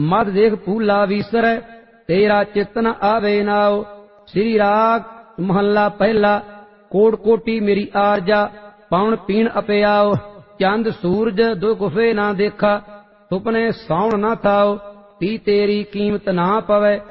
मद देख फूला विसरै तेरा चित न आवे नाओ। श्री राग महला पहला। कोट कोटी मेरी आरजा पाउन पीण अपियाओ। चंद सूरज दो गुफे ना देखा सुपने साउण न थाओ। पी तेरी कीमत ना पवै